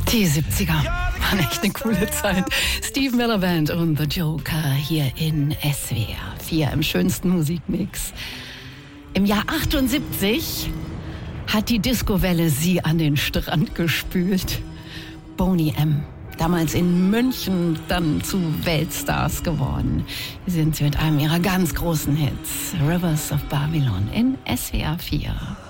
Die 70er waren echt eine coole Zeit. Steve Miller Band und The Joker hier in SWR 4 im schönsten Musikmix. Im Jahr 78 hat die Discowelle sie an den Strand gespült. Boney M., damals in München, dann zu Weltstars geworden. Hier sind sie mit einem ihrer ganz großen Hits, Rivers of Babylon in SWR 4.